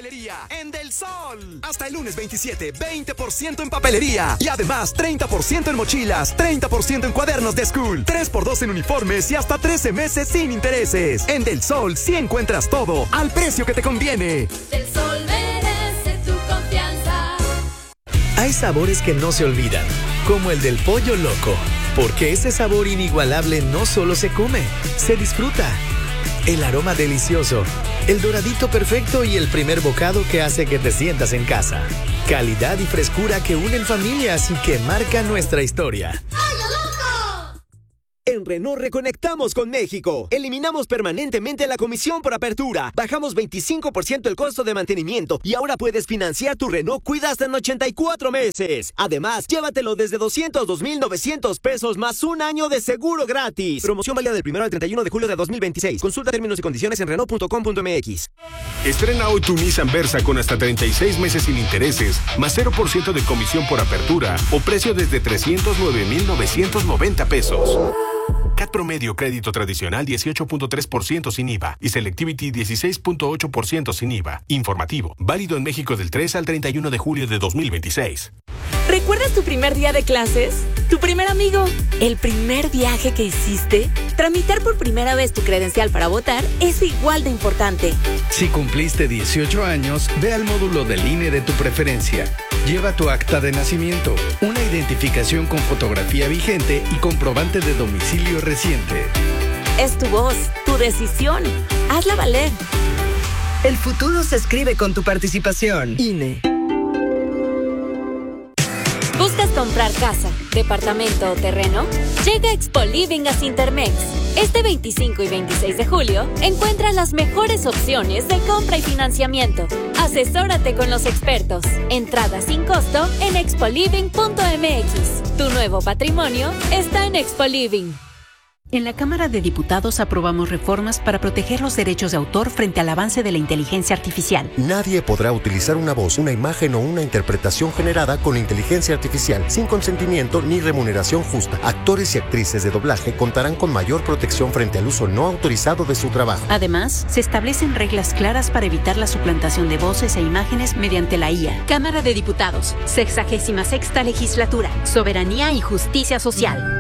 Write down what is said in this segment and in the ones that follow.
papelería en Del Sol. Hasta el lunes 27, 20% en papelería. Y además, 30% en mochilas, 30% en cuadernos de school, 3x2 en uniformes y hasta 13 meses sin intereses. En Del Sol sí encuentras todo al precio que te conviene. Del Sol merece tu confianza. Hay sabores que no se olvidan, como el del pollo loco, porque ese sabor inigualable no solo se come, se disfruta. El aroma delicioso, el doradito perfecto y el primer bocado que hace que te sientas en casa. Calidad y frescura que unen familias y que marcan nuestra historia. En Renault reconectamos con México. Eliminamos permanentemente la comisión por apertura. Bajamos 25% el costo de mantenimiento y ahora puedes financiar tu Renault Cuida hasta en 84 meses. Además, llévatelo desde 202,900 pesos más un año de seguro gratis. Promoción válida del 1 al 31 de julio de 2026. Consulta términos y condiciones en Renault.com.mx. Estrena hoy tu Nissan Versa con hasta 36 meses sin intereses, más 0% de comisión por apertura o precio desde 309,990 pesos. CAT promedio crédito tradicional 18.3% sin IVA y Selectivity 16.8% sin IVA. Informativo, válido en México del 3 al 31 de julio de 2026. ¿Recuerdas tu primer día de clases? ¿Tu primer amigo? ¿El primer viaje que hiciste? Tramitar por primera vez tu credencial para votar es igual de importante. Si cumpliste 18 años, ve al módulo del INE de tu preferencia. Lleva tu acta de nacimiento, una identificación con fotografía vigente y comprobante de domicilio reciente. Es tu voz, tu decisión. Hazla valer. El futuro se escribe con tu participación. INE. ¿Buscas comprar casa, departamento o terreno? Llega Expo Living a Cintermex. Este 25 y 26 de julio, encuentra las mejores opciones de compra y financiamiento. Asesórate con los expertos. Entrada sin costo en expoliving.mx. Tu nuevo patrimonio está en Expo Living. En la Cámara de Diputados aprobamos reformas para proteger los derechos de autor frente al avance de la inteligencia artificial. Nadie podrá utilizar una voz, una imagen o una interpretación generada con inteligencia artificial sin consentimiento ni remuneración justa. Actores y actrices de doblaje contarán con mayor protección frente al uso no autorizado de su trabajo. Además, se establecen reglas claras para evitar la suplantación de voces e imágenes mediante la IA. Cámara de Diputados, 66ª Legislatura, Soberanía y Justicia Social.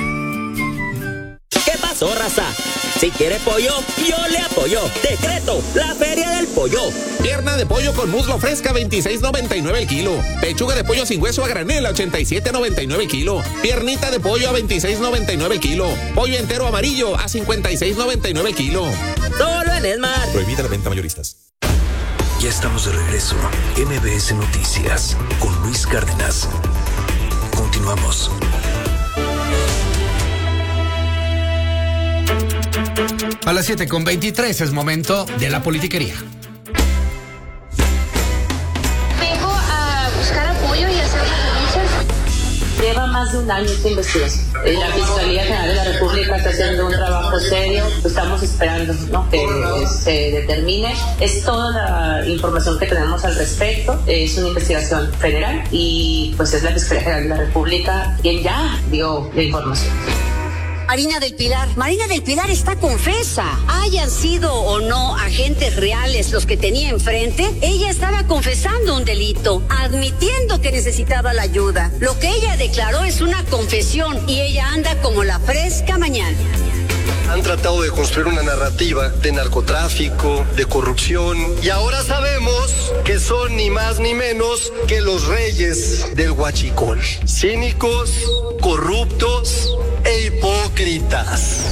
¿Qué pasó, raza? Si quiere pollo, yo le apoyo. Decreto, la Feria del Pollo. Pierna de pollo con muslo fresca, 26.99 el kilo. Pechuga de pollo sin hueso a granel, 87.99 el kilo. Piernita de pollo a 26.99 el kilo. Pollo entero amarillo a 56.99 el kilo. Solo en Esmar. Prohibida la venta mayoristas. Ya estamos de regreso. MBS Noticias con Luis Cárdenas. Continuamos. A las 7:23 es momento de la politiquería. Vengo a buscar apoyo y hacer denuncias. Lleva más de un año esta investigación. La Fiscalía General de la República está haciendo un trabajo serio. Estamos esperando, ¿no?, que se determine. Es toda la información que tenemos al respecto. Es una investigación federal y pues es la Fiscalía General de la República quien ya dio la información. Marina del Pilar está confesa. Hayan sido o no agentes reales los que tenía enfrente, ella estaba confesando un delito, admitiendo que necesitaba la ayuda. Lo que ella declaró es una confesión y ella anda como la fresca mañana. Han tratado de construir una narrativa de narcotráfico, de corrupción, y ahora sabemos que son ni más ni menos que los reyes del huachicol. Cínicos, corruptos e hipócritas.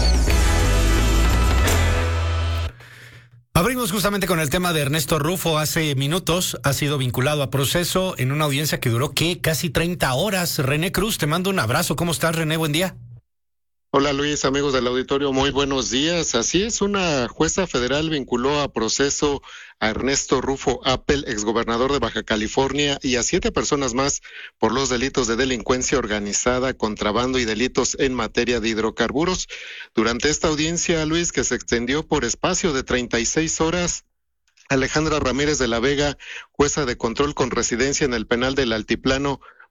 Abrimos justamente con el tema de Ernesto Rufo. Hace minutos ha sido vinculado a proceso en una audiencia que duró, casi 30 horas. René Cruz, te mando un abrazo. ¿Cómo estás, René? Buen día. Hola Luis, amigos del auditorio, muy buenos días. Así es, una jueza federal vinculó a proceso a Ernesto Rufo Appel, exgobernador de Baja California, y a 7 personas más por los delitos de delincuencia organizada, contrabando y delitos en materia de hidrocarburos. Durante esta audiencia, Luis, que se extendió por espacio de 36 horas, Alejandra Ramírez de la Vega, jueza de control con residencia en el penal del Altiplano,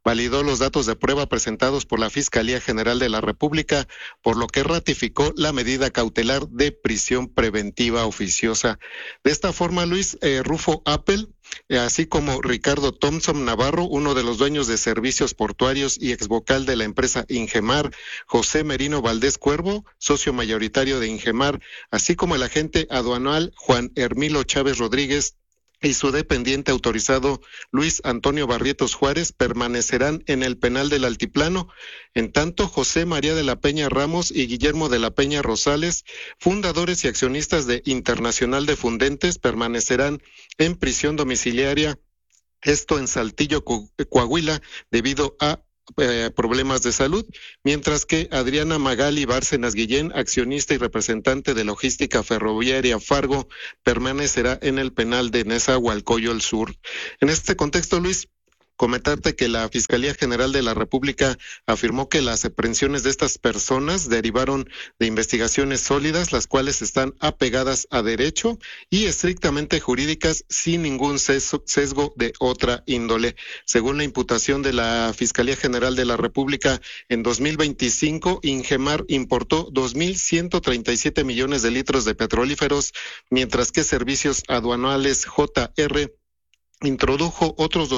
validó los datos de prueba presentados por la Fiscalía General de la República, por lo que ratificó la medida cautelar de prisión preventiva oficiosa. De esta forma, Luis, Rufo Appel, así como Ricardo Thompson Navarro, uno de los dueños de servicios portuarios y exvocal de la empresa Ingemar, José Merino Valdés Cuervo, socio mayoritario de Ingemar, así como el agente aduanal Juan Hermilo Chávez Rodríguez y su dependiente autorizado Luis Antonio Barrietos Juárez permanecerán en el penal del Altiplano. En tanto, José María de la Peña Ramos y Guillermo de la Peña Rosales, fundadores y accionistas de Internacional de Fundentes, permanecerán en prisión domiciliaria, esto en Saltillo, Coahuila, debido a problemas de salud, mientras que Adriana Magali Bárcenas Guillén, accionista y representante de Logística Ferroviaria Fargo, permanecerá en el penal de Nezahualcóyotl Sur. En este contexto, Luis, comentarte que la Fiscalía General de la República afirmó que las aprehensiones de estas personas derivaron de investigaciones sólidas, las cuales están apegadas a derecho y estrictamente jurídicas, sin ningún sesgo de otra índole. Según la imputación de la Fiscalía General de la República, en 2025 Ingemar importó 2.137 millones de litros de petrolíferos, mientras que Servicios Aduanales JR introdujo otros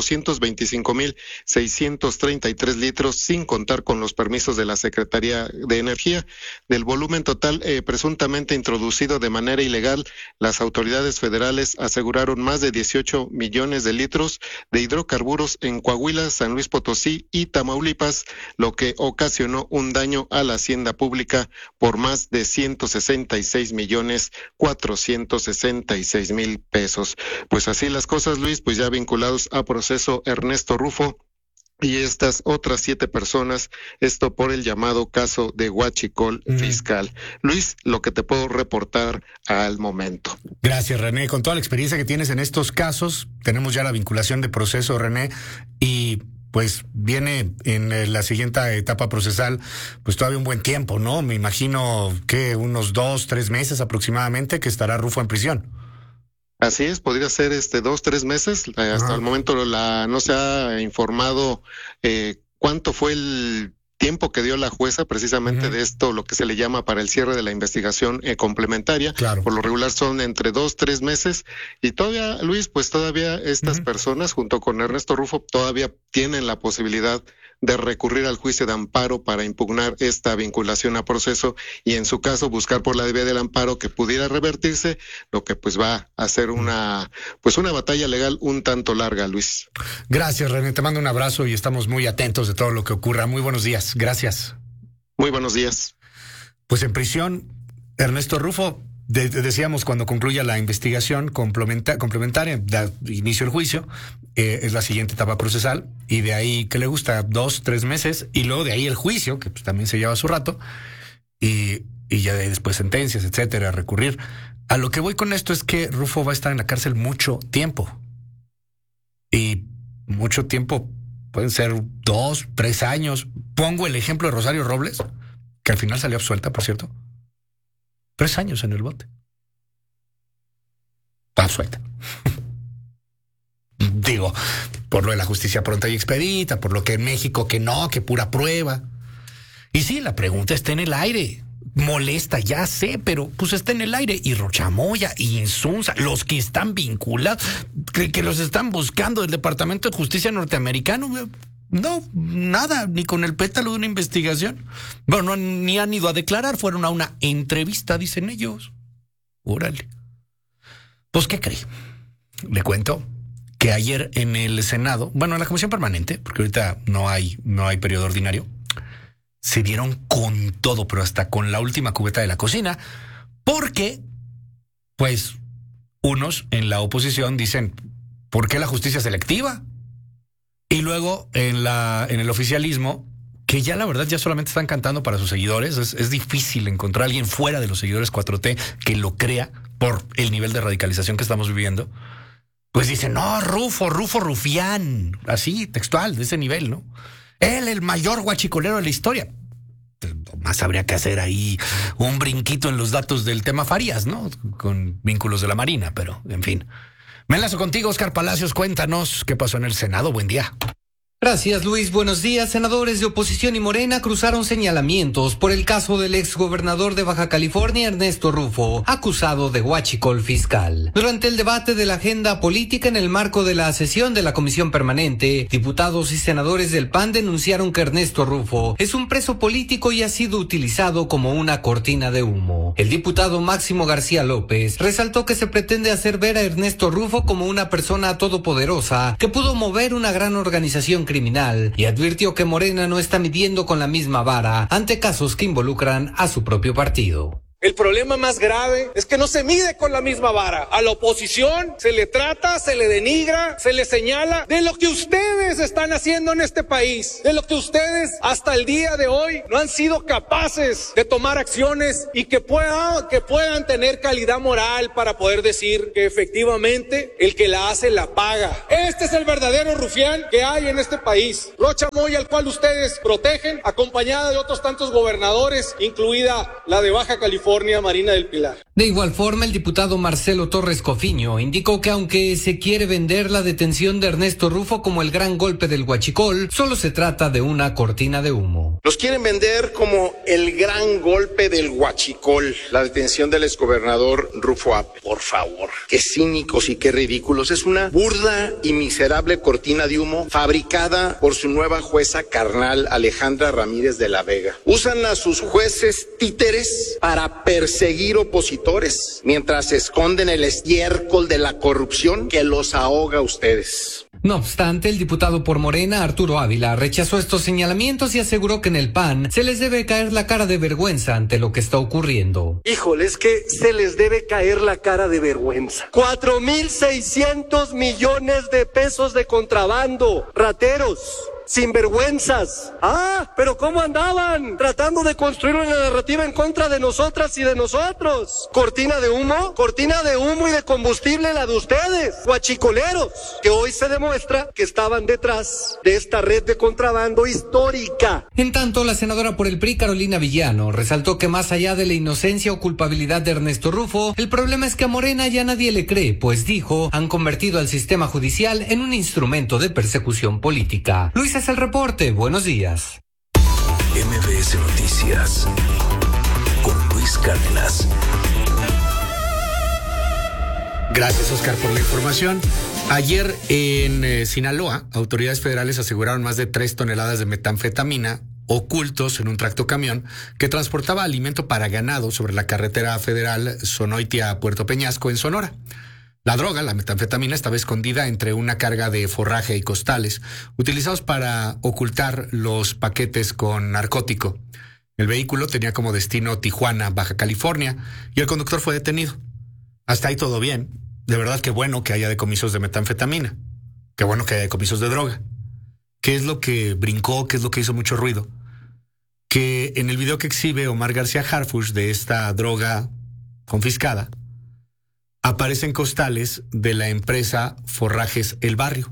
225.633 litros, sin contar con los permisos de la Secretaría de Energía. Del volumen total presuntamente introducido de manera ilegal, las autoridades federales aseguraron más de 18 millones de litros de hidrocarburos en Coahuila, San Luis Potosí y Tamaulipas, lo que ocasionó un daño a la hacienda pública por más de 166.466.000 pesos. Pues así las cosas, Luis, pues ya vinculados a proceso Ernesto Rufo y estas otras 7 personas, esto por el llamado caso de huachicol fiscal. Luis, lo que te puedo reportar al momento. Gracias, René. Con toda la experiencia que tienes en estos casos, tenemos ya la vinculación de proceso, René, y pues viene en la siguiente etapa procesal, pues todavía un buen tiempo, ¿no? Me imagino que unos 2-3 meses aproximadamente que estará Rufo en prisión. Así es, podría ser 2-3 meses. Hasta el momento no se ha informado cuánto fue el tiempo que dio la jueza precisamente de esto, lo que se le llama para el cierre de la investigación complementaria. Claro. Por lo regular son entre 2-3 meses y todavía, Luis, pues todavía estas personas junto con Ernesto Rufo todavía tienen la posibilidad de recurrir al juicio de amparo para impugnar esta vinculación a proceso y en su caso buscar por la vía del amparo que pudiera revertirse, lo que pues va a ser una batalla legal un tanto larga, Luis. Gracias, René, te mando un abrazo y estamos muy atentos de todo lo que ocurra. Muy buenos días, gracias. Muy buenos días. Pues en prisión, Ernesto Rufo, decíamos cuando concluya la investigación complementaria, da inicio el juicio, es la siguiente etapa procesal, y de ahí, ¿qué le gusta? 2-3 meses, y luego de ahí el juicio, que pues también se lleva su rato, y ya después sentencias, etcétera, recurrir. A lo que voy con esto es que Rufo va a estar en la cárcel mucho tiempo. Y mucho tiempo, pueden ser 2-3 años. Pongo el ejemplo de Rosario Robles, que al final salió absuelta, por cierto. 3 años en el bote. Absuelta. Digo, por lo de la justicia pronta y expedita, por lo que en México que no, que pura prueba. Y sí, la pregunta está en el aire. Molesta, ya sé, pero pues está en el aire. Y Rochamoya, y Insunza, los que están vinculados, que los están buscando del Departamento de Justicia norteamericano, no, nada, ni con el pétalo de una investigación. Bueno, ni han ido a declarar, fueron a una entrevista, dicen ellos. Órale. Pues, ¿qué cree? Le cuento que ayer en el Senado, bueno, en la Comisión Permanente, porque ahorita no hay periodo ordinario, se dieron con todo, pero hasta con la última cubeta de la cocina, porque, pues, unos en la oposición dicen, ¿por qué la justicia selectiva? Y luego en el oficialismo, que ya la verdad ya solamente están cantando para sus seguidores, es difícil encontrar a alguien fuera de los seguidores 4T que lo crea por el nivel de radicalización que estamos viviendo. Pues dicen, no, Rufo rufián, así, textual, de ese nivel, ¿no? Él, el mayor guachicolero de la historia. Más habría que hacer ahí un brinquito en los datos del tema Farías, ¿no? Con vínculos de la Marina, pero en fin. Me enlazo contigo, Oscar Palacios, cuéntanos qué pasó en el Senado. Buen día. Gracias, Luis. Buenos días. Senadores de oposición y Morena cruzaron señalamientos por el caso del exgobernador de Baja California, Ernesto Rufo, acusado de huachicol fiscal. Durante el debate de la agenda política en el marco de la sesión de la Comisión Permanente, diputados y senadores del PAN denunciaron que Ernesto Rufo es un preso político y ha sido utilizado como una cortina de humo. El diputado Máximo García López resaltó que se pretende hacer ver a Ernesto Rufo como una persona todopoderosa que pudo mover una gran organización criminal y advirtió que Morena no está midiendo con la misma vara ante casos que involucran a su propio partido. El problema más grave es que no se mide con la misma vara. A la oposición se le trata, se le denigra, se le señala de lo que ustedes están haciendo en este país, de lo que ustedes hasta el día de hoy no han sido capaces de tomar acciones y que puedan tener calidad moral para poder decir que efectivamente el que la hace la paga. Este es el verdadero rufián que hay en este país. Rocha Moya, al cual ustedes protegen, acompañada de otros tantos gobernadores, incluida la de Baja California, Marina del Pilar. De igual forma, el diputado Marcelo Torres Cofiño indicó que aunque se quiere vender la detención de Ernesto Rufo como el gran golpe del huachicol, solo se trata de una cortina de humo. Los quieren vender como el gran golpe del huachicol, la detención del exgobernador Rufo Apple. Por favor, qué cínicos y qué ridículos. Es una burda y miserable cortina de humo fabricada por su nueva jueza carnal Alejandra Ramírez de la Vega. Usan a sus jueces títeres para perseguir opositores, mientras esconden el estiércol de la corrupción que los ahoga a ustedes. No obstante, el diputado por Morena, Arturo Ávila, rechazó estos señalamientos y aseguró que en el PAN se les debe caer la cara de vergüenza ante lo que está ocurriendo. Híjole, es que se les debe caer la cara de vergüenza. 4,600 millones de pesos de contrabando, rateros, sinvergüenzas. Pero ¿cómo andaban? Tratando de construir una narrativa en contra de nosotras y de nosotros. Cortina de humo y de combustible la de ustedes, guachicoleros, que hoy se demuestra que estaban detrás de esta red de contrabando histórica. En tanto, la senadora por el PRI, Carolina Villano, resaltó que más allá de la inocencia o culpabilidad de Ernesto Rufo, el problema es que a Morena ya nadie le cree, pues dijo, han convertido al sistema judicial en un instrumento de persecución política. Luis es el reporte. Buenos días. MBS Noticias con Luis Cárdenas. Gracias, Oscar, por la información. Ayer en Sinaloa, autoridades federales aseguraron más de 3 toneladas de metanfetamina ocultos en un tractocamión que transportaba alimento para ganado sobre la carretera federal Sonoitia-Puerto Peñasco en Sonora. La droga, la metanfetamina, estaba escondida entre una carga de forraje y costales, utilizados para ocultar los paquetes con narcótico. El vehículo tenía como destino Tijuana, Baja California, y el conductor fue detenido. Hasta ahí todo bien. De verdad, qué bueno que haya decomisos de metanfetamina. Qué bueno que haya decomisos de droga. ¿Qué es lo que brincó? ¿Qué es lo que hizo mucho ruido? Que en el video que exhibe Omar García Harfuch de esta droga confiscada, aparecen costales de la empresa Forrajes El Barrio.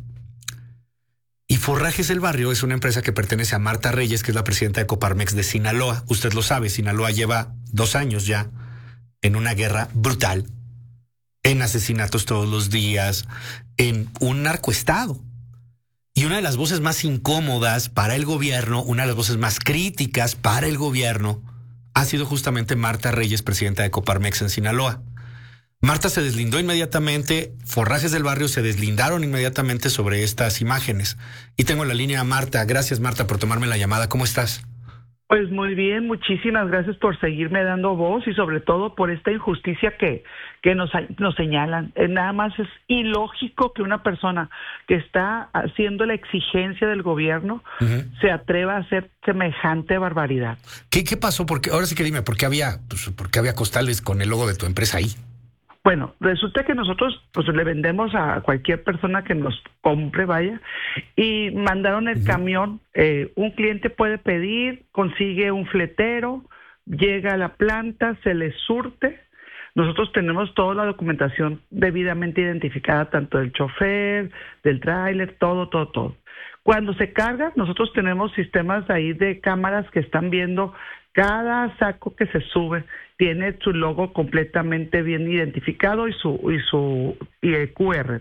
Y Forrajes El Barrio es una empresa que pertenece a Marta Reyes, que es la presidenta de Coparmex de Sinaloa. Usted lo sabe, Sinaloa lleva 2 años ya en una guerra brutal, en asesinatos todos los días, en un narcoestado. Y una de las voces más incómodas para el gobierno, una de las voces más críticas para el gobierno, ha sido justamente Marta Reyes, presidenta de Coparmex en Sinaloa. Marta se deslindó inmediatamente, Forrajes del Barrio se deslindaron inmediatamente sobre estas imágenes. Y tengo en la línea a Marta. Gracias, Marta, por tomarme la llamada. ¿Cómo estás? Pues muy bien, muchísimas gracias por seguirme dando voz y sobre todo por esta injusticia que nos señalan. Nada más es ilógico que una persona que está haciendo la exigencia del gobierno se atreva a hacer semejante barbaridad. ¿Qué pasó? Porque ahora sí que dime, ¿por qué había costales con el logo de tu empresa ahí? Bueno, resulta que nosotros pues le vendemos a cualquier persona que nos compre, vaya, y mandaron el camión. Un cliente puede pedir, consigue un fletero, llega a la planta, se le surte. Nosotros tenemos toda la documentación debidamente identificada, tanto del chofer, del tráiler, todo. Cuando se carga, nosotros tenemos sistemas ahí de cámaras que están viendo cada saco que se sube, tiene su logo completamente bien identificado y el QR, ¿no?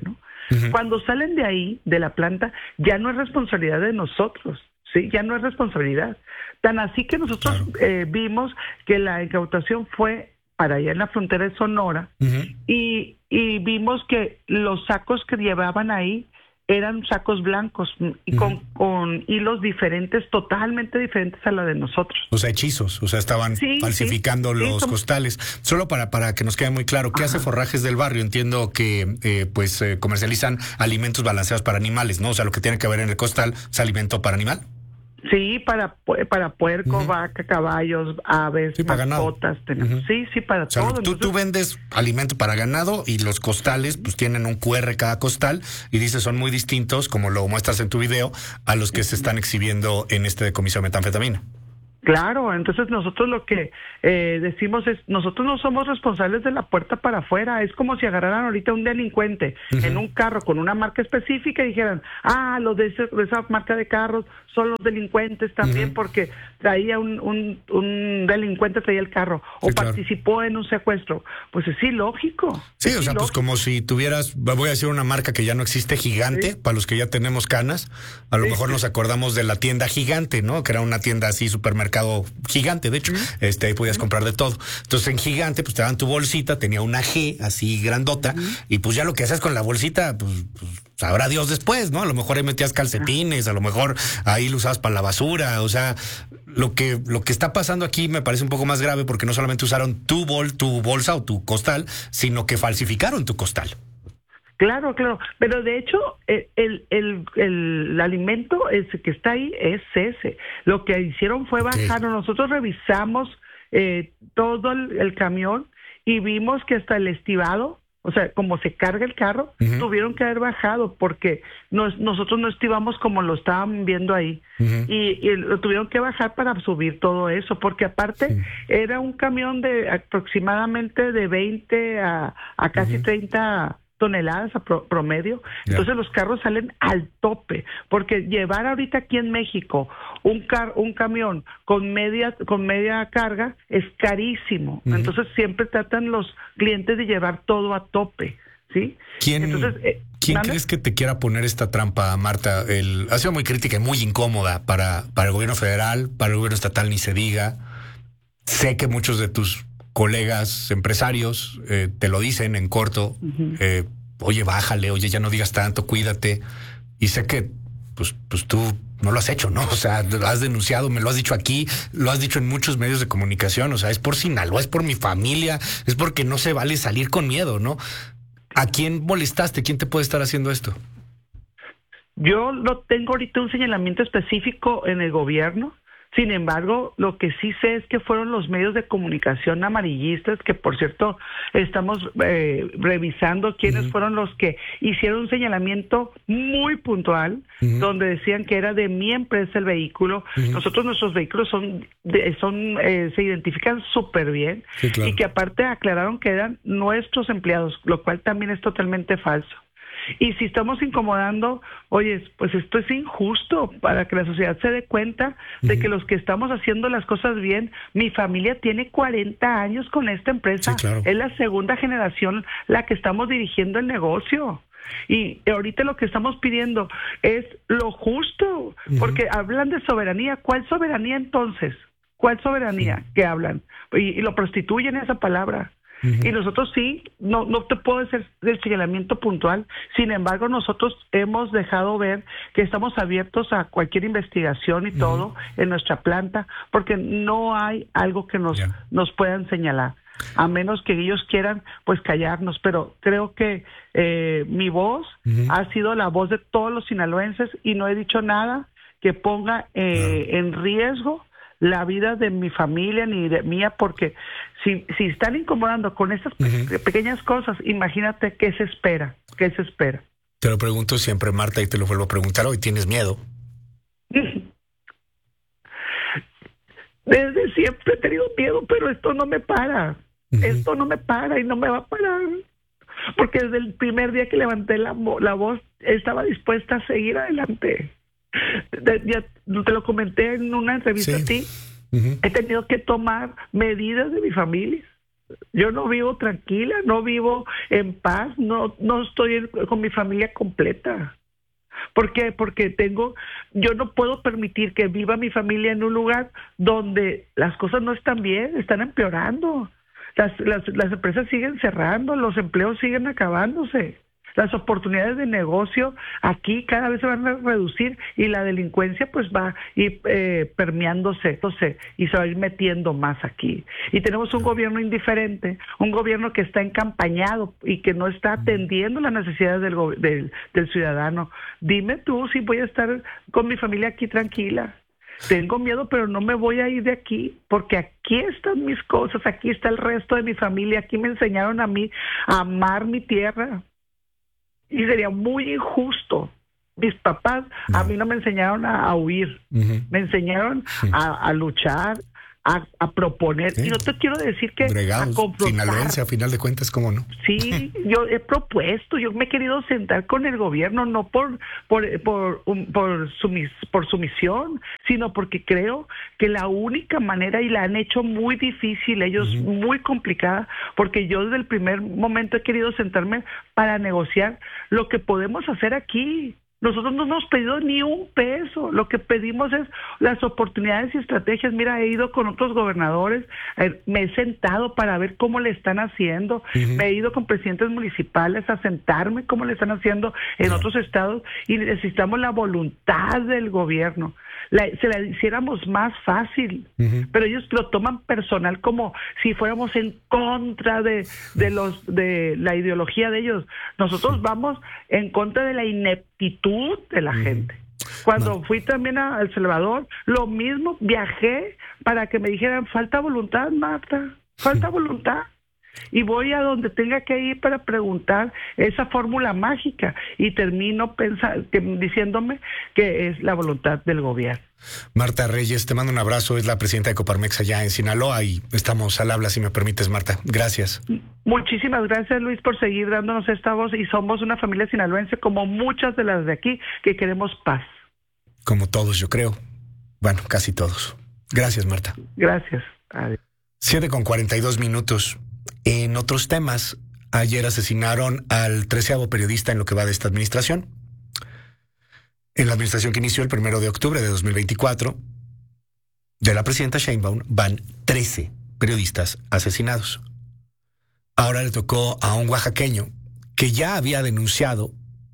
Cuando salen de ahí, de la planta, ya no es responsabilidad de nosotros, ¿sí? Ya no es responsabilidad. Tan así que nosotros vimos que la incautación fue para allá en la frontera de Sonora, y vimos que los sacos que llevaban ahí eran sacos blancos y con hilos diferentes, totalmente diferentes a la de nosotros. O sea, hechizos, o sea, estaban falsificando los costales. Solo para que nos quede muy claro, ¿qué hace Forrajes del Barrio? Entiendo que comercializan alimentos balanceados para animales, ¿no? O sea, lo que tiene que ver en el costal es alimento para animal. Sí, para puerco, vaca, caballos, aves, mascotas. Sí, para todo. Entonces, tú vendes alimento para ganado y los costales pues tienen un QR cada costal y dices son muy distintos, como lo muestras en tu video, a los que se están exhibiendo en este decomiso de metanfetamina. Claro, entonces nosotros lo que decimos es, nosotros no somos responsables de la puerta para afuera. Es como si agarraran ahorita un delincuente en un carro con una marca específica y dijeran, los de esa marca de carros son los delincuentes también porque traía un delincuente traía el carro o participó en un secuestro. Pues es ilógico. Sí, o sea, pues como si tuvieras, voy a decir una marca que ya no existe, Gigante, para los que ya tenemos canas, a lo mejor nos acordamos de la tienda Gigante, ¿no? Que era una tienda así, supermercado Gigante, de hecho, ahí podías comprar de todo. Entonces en Gigante, pues te daban tu bolsita, tenía una G así grandota, y pues ya lo que haces con la bolsita, pues sabrá Dios después, ¿no? A lo mejor ahí metías calcetines, a lo mejor ahí lo usabas para la basura, o sea, lo que está pasando aquí me parece un poco más grave porque no solamente usaron tu bolsa o tu costal, sino que falsificaron tu costal. Claro, pero de hecho el alimento ese que está ahí es ese. Lo que hicieron fue bajarlo. Nosotros revisamos todo el camión y vimos que hasta el estibado, o sea, como se carga el carro, tuvieron que haber bajado porque nosotros no estivamos como lo estaban viendo ahí. Y lo tuvieron que bajar para subir todo eso, porque aparte era un camión de aproximadamente de 20 a casi 30 toneladas a promedio. Entonces los carros salen al tope, porque llevar ahorita aquí en México un camión con media carga es carísimo. Entonces siempre tratan los clientes de llevar todo a tope, ¿sí? ¿Quién crees que te quiera poner esta trampa, Marta? Ha sido muy crítica y muy incómoda para el gobierno federal, para el gobierno estatal ni se diga. Sé que muchos de tus colegas empresarios te lo dicen en corto, oye, bájale, oye, ya no digas tanto, cuídate. Y sé que pues tú no lo has hecho, ¿no? O sea, lo has denunciado, me lo has dicho aquí, lo has dicho en muchos medios de comunicación, o sea, es por Sinaloa, es por mi familia, es porque no se vale salir con miedo, ¿no? ¿A quién molestaste? ¿Quién te puede estar haciendo esto? Yo no tengo ahorita un señalamiento específico en el gobierno. Sin embargo, lo que sí sé es que fueron los medios de comunicación amarillistas, que por cierto estamos revisando quiénes fueron los que hicieron un señalamiento muy puntual, donde decían que era de mi empresa el vehículo. Nuestros vehículos se identifican súper bien, y que aparte aclararon que eran nuestros empleados, lo cual también es totalmente falso. Y si estamos incomodando, oye, pues esto es injusto para que la sociedad se dé cuenta de que los que estamos haciendo las cosas bien, mi familia tiene 40 años con esta empresa, es la segunda generación la que estamos dirigiendo el negocio. Y ahorita lo que estamos pidiendo es lo justo, porque hablan de soberanía. ¿Cuál soberanía entonces? ¿Cuál soberanía que hablan? Y lo prostituyen esa palabra. Y nosotros sí, no te puedo hacer el señalamiento puntual. Sin embargo, nosotros hemos dejado ver que estamos abiertos a cualquier investigación y todo en nuestra planta, porque no hay algo que nos puedan señalar, a menos que ellos quieran pues callarnos. Pero creo que mi voz ha sido la voz de todos los sinaloenses y no he dicho nada que ponga en riesgo la vida de mi familia ni de mía, porque si están incomodando con esas pequeñas cosas, imagínate qué se espera. Te lo pregunto siempre, Marta, y te lo vuelvo a preguntar hoy. ¿Tienes miedo? Desde siempre he tenido miedo, pero esto no me para. Esto no me para y no me va a parar, porque desde el primer día que levanté la voz estaba dispuesta a seguir adelante. Ya te lo comenté en una entrevista a ti. He tenido que tomar medidas de mi familia, Yo no vivo tranquila, no vivo en paz, no estoy con mi familia completa. ¿Por qué? Porque yo no puedo permitir que viva mi familia en un lugar donde las cosas no están bien, están empeorando. Las empresas siguen cerrando, los empleos siguen acabándose. Las oportunidades de negocio aquí cada vez se van a reducir y la delincuencia pues va a ir permeándose y se va a ir metiendo más aquí. Y tenemos un gobierno indiferente, un gobierno que está encampañado y que no está atendiendo las necesidades del ciudadano. Dime tú si voy a estar con mi familia aquí tranquila. Tengo miedo, pero no me voy a ir de aquí, porque aquí están mis cosas, aquí está el resto de mi familia, aquí me enseñaron a mí a amar mi tierra. Y sería muy injusto. Mis papás a mí no me enseñaron a huir, me enseñaron a luchar, a proponer. Sí. Y no te quiero decir que a confrontar. Sinaloense, a final de cuentas, ¿cómo no? Sí, yo he propuesto, yo me he querido sentar con el gobierno, no por sumisión, sino porque creo que la única manera, y la han hecho muy difícil, ellos muy complicada, porque yo desde el primer momento he querido sentarme para negociar lo que podemos hacer aquí. Nosotros no hemos pedido ni un peso, lo que pedimos es las oportunidades y estrategias. Mira, he ido con otros gobernadores, me he sentado para ver cómo le están haciendo, me he ido con presidentes municipales a sentarme cómo le están haciendo en otros estados y necesitamos la voluntad del gobierno. Se la hiciéramos más fácil, pero ellos lo toman personal como si fuéramos en contra de la ideología de ellos. Nosotros vamos en contra de la ineptitud de la gente. Cuando fui también a El Salvador, lo mismo, viajé para que me dijeran, falta voluntad, Marta, falta voluntad. Y voy a donde tenga que ir para preguntar esa fórmula mágica y termino diciéndome que es la voluntad del gobierno. Marta Reyes, te mando un abrazo, es la presidenta de Coparmex allá en Sinaloa y estamos al habla, si me permites, Marta. Gracias. Muchísimas gracias, Luis, por seguir dándonos esta voz y somos una familia sinaloense como muchas de las de aquí que queremos paz. Como todos, yo creo. Bueno, casi todos. Gracias, Marta. Gracias. Adiós. 7:42. En otros temas, ayer asesinaron al 13º periodista en lo que va de esta administración. En la administración que inició el 1 de octubre de 2024, de la presidenta Sheinbaum, van 13 periodistas asesinados. Ahora le tocó a un oaxaqueño que ya había denunciado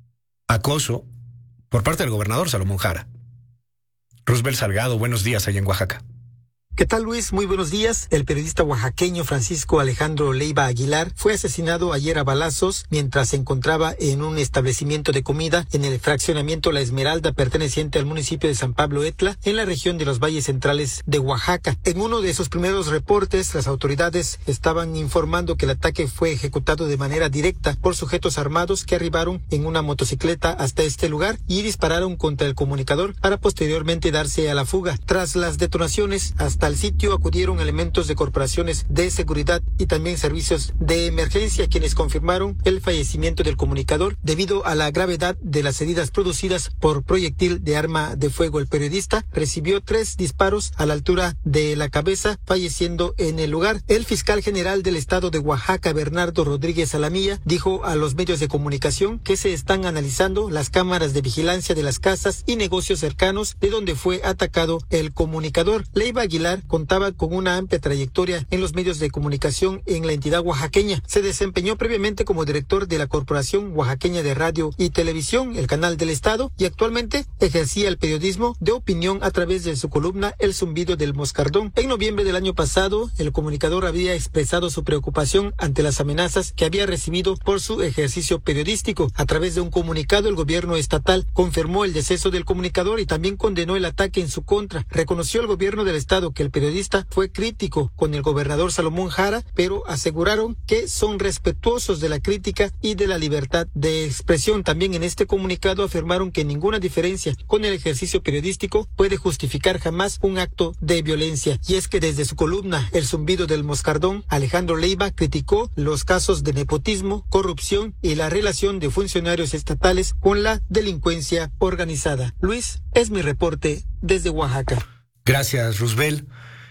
acoso por parte del gobernador Salomón Jara. Roosevelt Salgado, buenos días allá en Oaxaca. ¿Qué tal, Luis? Muy buenos días. El periodista oaxaqueño Francisco Alejandro Leiva Aguilar fue asesinado ayer a balazos mientras se encontraba en un establecimiento de comida en el fraccionamiento La Esmeralda perteneciente al municipio de San Pablo Etla, en la región de los Valles Centrales de Oaxaca. En uno de sus primeros reportes, las autoridades estaban informando que el ataque fue ejecutado de manera directa por sujetos armados que arribaron en una motocicleta hasta este lugar y dispararon contra el comunicador para posteriormente darse a la fuga. Tras las detonaciones, hasta al sitio acudieron elementos de corporaciones de seguridad y también servicios de emergencia, quienes confirmaron el fallecimiento del comunicador debido a la gravedad de las heridas producidas por proyectil de arma de fuego. El periodista recibió 3 disparos a la altura de la cabeza, falleciendo en el lugar. El fiscal general del estado de Oaxaca, Bernardo Rodríguez Alamilla, dijo a los medios de comunicación que se están analizando las cámaras de vigilancia de las casas y negocios cercanos de donde fue atacado el comunicador. Leiva Aguilar contaba con una amplia trayectoria en los medios de comunicación en la entidad oaxaqueña. Se desempeñó previamente como director de la Corporación Oaxaqueña de Radio y Televisión, el canal del Estado, y actualmente ejercía el periodismo de opinión a través de su columna El Zumbido del Moscardón. En noviembre del año pasado, el comunicador había expresado su preocupación ante las amenazas que había recibido por su ejercicio periodístico. A través de un comunicado, el gobierno estatal confirmó el deceso del comunicador y también condenó el ataque en su contra. Reconoció el gobierno del Estado que el periodista fue crítico con el gobernador Salomón Jara, pero aseguraron que son respetuosos de la crítica y de la libertad de expresión. También en este comunicado afirmaron que ninguna diferencia con el ejercicio periodístico puede justificar jamás un acto de violencia. Y es que desde su columna El Zumbido del Moscardón, Alejandro Leiva criticó los casos de nepotismo, corrupción y la relación de funcionarios estatales con la delincuencia organizada. Luis, es mi reporte desde Oaxaca. Gracias, Roosevelt.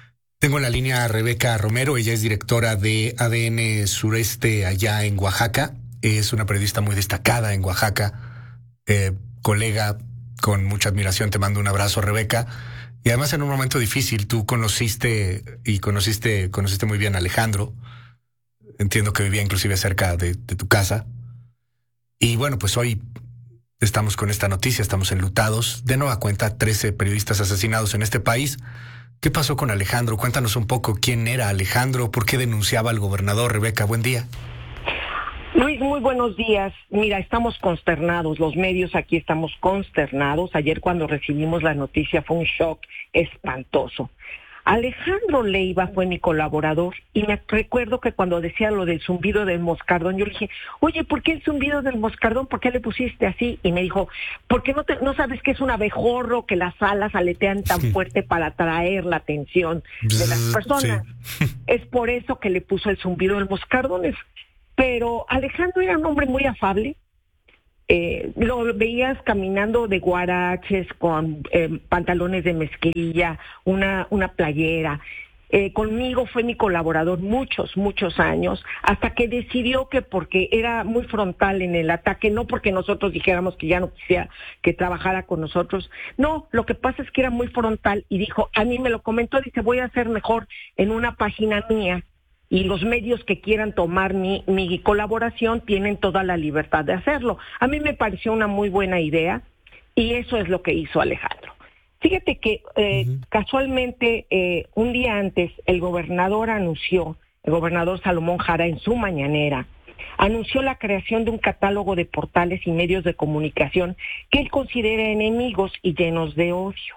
Tengo en la línea a Rebeca Romero, ella es directora de ADN Sureste allá en Oaxaca. Es una periodista muy destacada en Oaxaca, colega con mucha admiración. Te mando un abrazo, Rebeca. Y además en un momento difícil, tú conociste muy bien a Alejandro. Entiendo que vivía inclusive cerca de tu casa. Y bueno, pues hoy estamos con esta noticia, estamos enlutados. De nueva cuenta, 13 periodistas asesinados en este país. ¿Qué pasó con Alejandro? Cuéntanos un poco quién era Alejandro, por qué denunciaba al gobernador. Rebeca, buen día. Luis, muy buenos días. Mira, estamos consternados, los medios aquí estamos consternados. Ayer cuando recibimos la noticia fue un shock espantoso. Alejandro Leiva fue mi colaborador y me recuerdo que cuando decía lo del zumbido del moscardón, yo le dije, oye, ¿por qué el zumbido del moscardón? ¿Por qué le pusiste así? Y me dijo, ¿por qué no sabes que es un abejorro, que las alas aletean tan fuerte para atraer la atención de las personas? Sí. Es por eso que le puso el zumbido del moscardón. Pero Alejandro era un hombre muy afable. Lo veías caminando de guaraches con pantalones de mezclilla, una playera. Conmigo fue mi colaborador muchos años, hasta que decidió que porque era muy frontal en el ataque, no porque nosotros dijéramos que ya no quisiera que trabajara con nosotros, no, lo que pasa es que era muy frontal y dijo, a mí me lo comentó, dice, voy a hacer mejor en una página mía. Y los medios que quieran tomar mi colaboración tienen toda la libertad de hacerlo. A mí me pareció una muy buena idea y eso es lo que hizo Alejandro. Fíjate que casualmente un día antes el gobernador Salomón Jara en su mañanera, anunció la creación de un catálogo de portales y medios de comunicación que él considera enemigos y llenos de odio.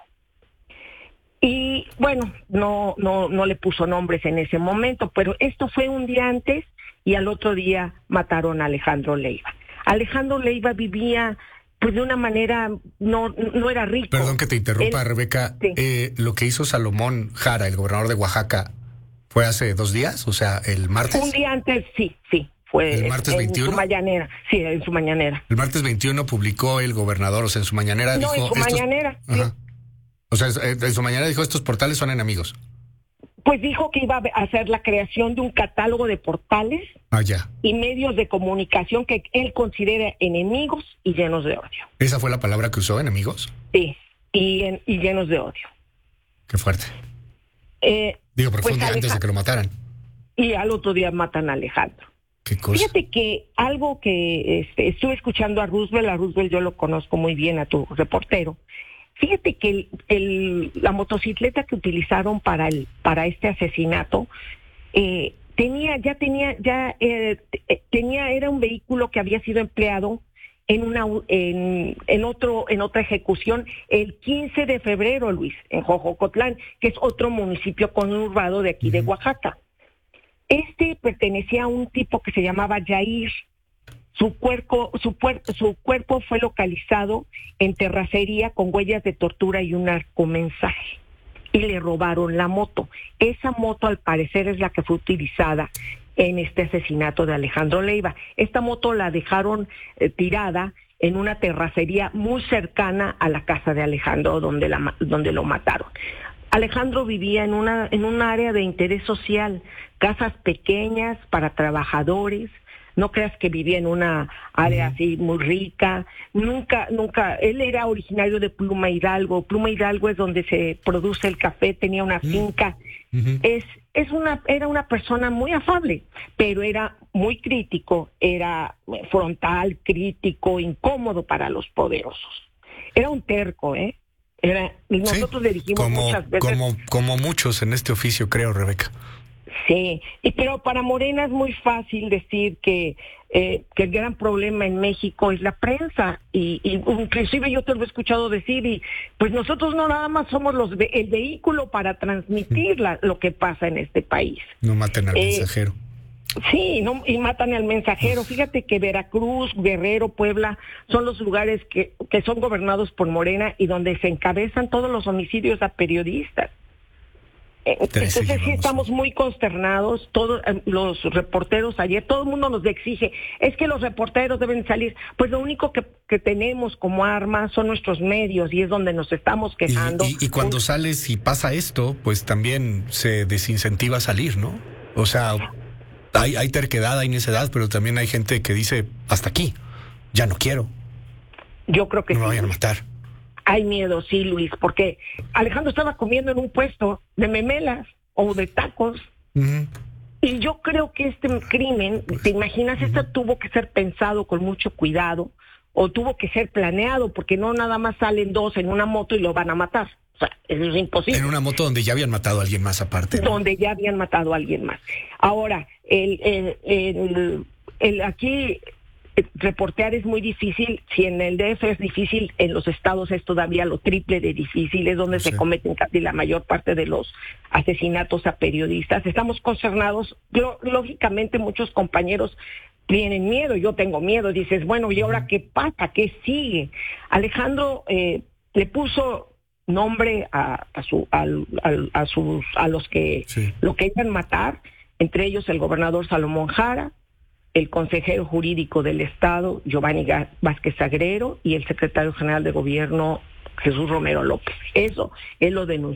Y bueno, no le puso nombres en ese momento, pero esto fue un día antes y al otro día mataron a Alejandro Leiva. Alejandro Leiva vivía pues de una manera, no era rico. Perdón que te interrumpa, Rebeca. Sí. Lo que hizo Salomón Jara, el gobernador de Oaxaca, ¿fue hace 2 días? O sea, el martes. Un día antes, sí. Fue el martes 21. En su mañanera. Sí, en su mañanera. El martes 21 publicó el gobernador, o sea, en su mañanera dijo... No, en su mañanera, sí. O sea, en su mañana dijo, estos portales son enemigos. Pues dijo que iba a hacer la creación de un catálogo de portales y medios de comunicación que él considera enemigos y llenos de odio. ¿Esa fue la palabra que usó, enemigos? Sí, y llenos de odio. Qué fuerte. Digo, pero fue un día antes de que lo mataran. Y al otro día matan a Alejandro. ¿Qué cosa? Fíjate que algo que estuve escuchando a Roosevelt yo lo conozco muy bien, a tu reportero. Fíjate que la motocicleta que utilizaron para este asesinato era un vehículo que había sido empleado en otra ejecución el 15 de febrero, Luis, en Jojocotlán, que es otro municipio conurbado de aquí de Oaxaca. Pertenecía a un tipo que se llamaba Yair. Su cuerpo fue localizado en terracería con huellas de tortura y un narcomensaje. Y le robaron la moto. Esa moto, al parecer, es la que fue utilizada en este asesinato de Alejandro Leiva. Esta moto la dejaron tirada en una terracería muy cercana a la casa de Alejandro, donde lo mataron. Alejandro vivía en un área de interés social, casas pequeñas para trabajadores. No creas que vivía en una área así muy rica. Nunca. Él era originario de Pluma Hidalgo. Pluma Hidalgo es donde se produce el café. Tenía una finca. Era una persona muy afable, pero era muy crítico. Era frontal, crítico, incómodo para los poderosos. Era un terco, Nosotros le dijimos muchas veces. Como muchos en este oficio, creo, Rebeca. Sí, pero para Morena es muy fácil decir que el gran problema en México es la prensa y inclusive yo te lo he escuchado decir y pues nosotros no nada más somos el vehículo para transmitir lo que pasa en este país. No maten al mensajero. Sí, y matan al mensajero. Fíjate que Veracruz, Guerrero, Puebla son los lugares que son gobernados por Morena y donde se encabezan todos los homicidios a periodistas. Entonces sí estamos muy consternados, todos los reporteros ayer, todo el mundo nos exige, es que los reporteros deben salir, pues lo único que tenemos como arma son nuestros medios y es donde nos estamos quejando. Y cuando sales y pasa esto, pues también se desincentiva salir, ¿no? O sea, hay terquedad, hay necedad, pero también hay gente que dice, hasta aquí, ya no quiero. Yo creo que no sí. me vayan a matar. Hay miedo, sí, Luis, porque Alejandro estaba comiendo en un puesto de memelas o de tacos. Uh-huh. Y yo creo que este crimen, ¿te imaginas? Uh-huh. Esto tuvo que ser pensado con mucho cuidado o tuvo que ser planeado, porque no nada más salen dos en una moto y lo van a matar. O sea, eso es imposible. En una moto donde ya habían matado a alguien más aparte, ¿no? Donde ya habían matado a alguien más. Ahora, aquí... reportear es muy difícil. Si en el DF es difícil, en los estados es todavía lo triple de difícil. Es donde se cometen casi la mayor parte de los asesinatos a periodistas. Estamos consternados. Lógicamente muchos compañeros tienen miedo. Yo tengo miedo. Dices, bueno, ¿y ahora qué pasa? ¿Qué sigue? Alejandro le puso nombre a los que lo querían matar, entre ellos el gobernador Salomón Jara, el consejero jurídico del Estado, Giovanni Vázquez Agrero, y el secretario general de Gobierno, Jesús Romero López. Eso él lo denunció.